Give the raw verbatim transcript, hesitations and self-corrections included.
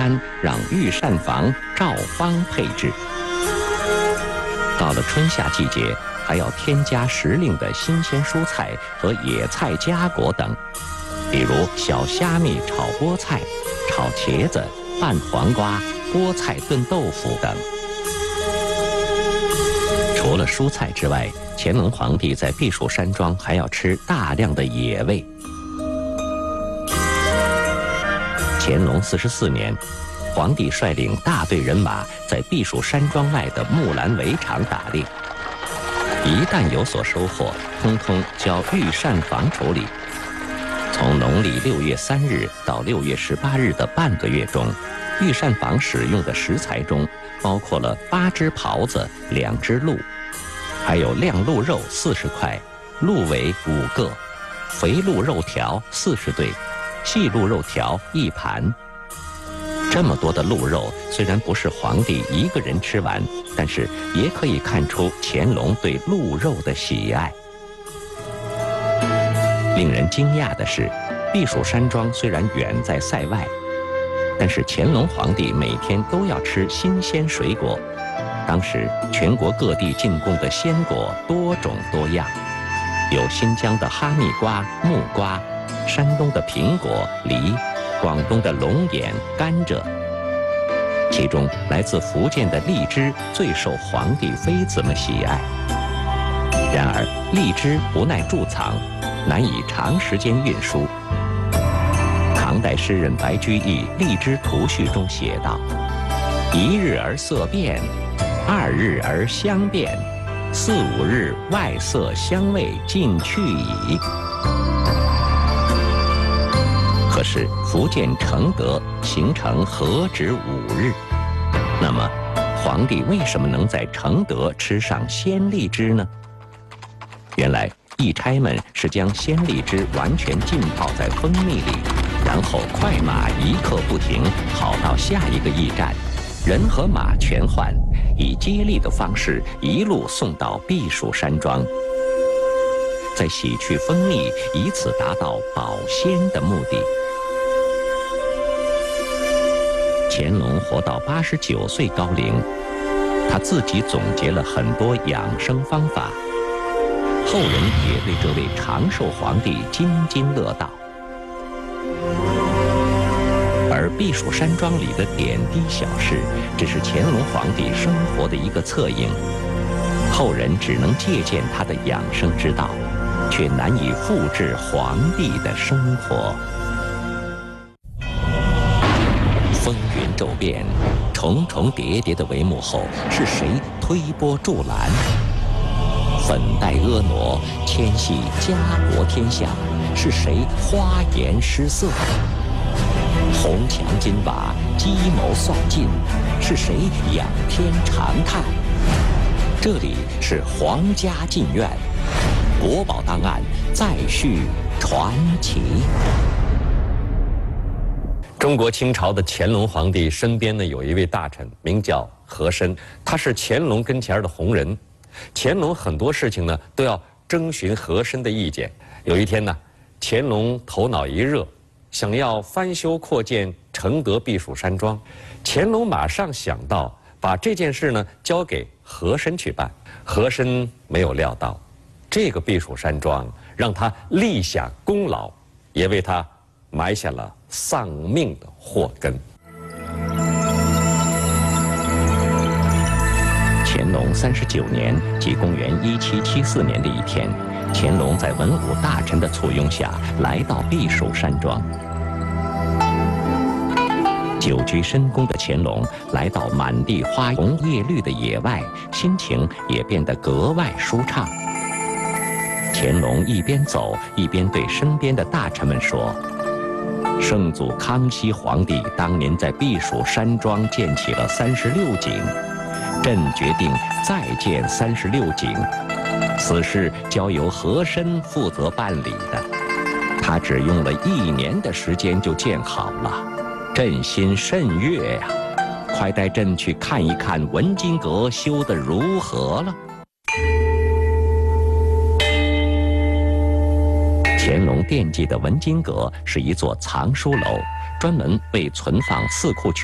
单让御膳房照方配置。到了春夏季节，还要添加时令的新鲜蔬菜和野菜夹果等，比如小虾米炒菠菜、炒茄子、拌黄瓜、菠菜炖豆腐等。除了蔬菜之外，乾隆皇帝在避暑山庄还要吃大量的野味。乾隆四十四年，皇帝率领大队人马在避暑山庄外的木兰围场打猎，一旦有所收获，通通交御膳房处理。从农历六月三日到六月十八日的半个月中，御膳房使用的食材中包括了八只狍子、两只鹿，还有晾鹿肉四十块，鹿尾五个，肥鹿肉条四十对，细鹿肉条一盘。这么多的鹿肉，虽然不是皇帝一个人吃完，但是也可以看出乾隆对鹿肉的喜爱。令人惊讶的是，避暑山庄虽然远在塞外，但是乾隆皇帝每天都要吃新鲜水果。当时全国各地进贡的鲜果多种多样，有新疆的哈密瓜、木瓜，山东的苹果、梨，广东的龙眼、甘蔗。其中来自福建的荔枝最受皇帝妃子们喜爱。然而荔枝不耐贮藏，难以长时间运输。唐代诗人白居易《荔枝图序》中写道：一日而色变，二日而香变，四五日外色香味尽去矣。可是福建承德行程何止五日？那么皇帝为什么能在承德吃上鲜荔枝呢？原来驿差们是将鲜荔枝完全浸泡在蜂蜜里，然后快马一刻不停跑到下一个驿站，人和马全换，以接力的方式一路送到避暑山庄，再洗去蜂蜜，以此达到保鲜的目的。乾隆活到八十九岁高龄，他自己总结了很多养生方法，后人也对这位长寿皇帝津津乐道。而避暑山庄里的点滴小事，只是乾隆皇帝生活的一个侧影，后人只能借鉴他的养生之道，却难以复制皇帝的生活。风云骤变，重重叠叠的帷幕后，是谁推波助澜？粉黛婀娜，牵系家国天下，是谁花颜失色？红墙金瓦，计谋算尽，是谁仰天长叹？这里是皇家禁苑，国宝档案再续传奇。中国清朝的乾隆皇帝身边呢有一位大臣，名叫和珅，他是乾隆跟前的红人。乾隆很多事情呢都要征询和珅的意见。有一天呢，乾隆头脑一热，想要翻修扩建承德避暑山庄。乾隆马上想到把这件事呢交给和珅去办。和珅没有料到，这个避暑山庄让他立下功劳，也为他埋下了丧命的祸根。乾隆三十九年，即公元一七七四年的一天，乾隆在文武大臣的簇拥下来到避暑山庄。久居深宫的乾隆来到满地花红叶绿的野外，心情也变得格外舒畅。乾隆一边走一边对身边的大臣们说：圣祖康熙皇帝当年在避暑山庄建起了三十六井，朕决定再建三十六井，此事交由和珅负责办理的。他只用了一年的时间就建好了，朕心甚悦呀！快带朕去看一看文津阁修得如何了。乾隆惦记的文津阁是一座藏书楼，专门为存放四库全